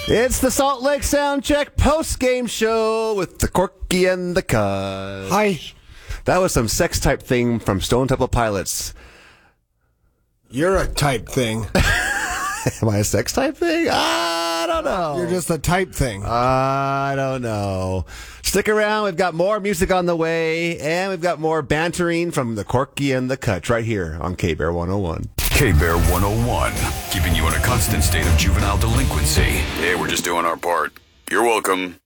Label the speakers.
Speaker 1: It's the Salt Lake Soundcheck post-game show with the Corky and the Cuz.
Speaker 2: Hi.
Speaker 1: That was some sex type thing from Stone Temple Pilots.
Speaker 2: You're a type thing.
Speaker 1: Am I a sex type thing? I don't know.
Speaker 2: You're just a type thing.
Speaker 1: I don't know. Stick around. We've got more music on the way, and we've got more bantering from the Corky and the Cut right here on K-Bear 101.
Speaker 3: K-Bear 101, keeping you in a constant state of juvenile delinquency. Hey, we're just doing our part. You're welcome.